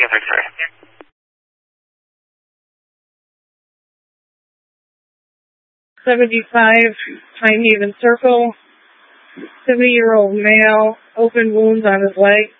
X-ray. 75, Pine Haven Circle, 70-year-old male, open wounds on his leg.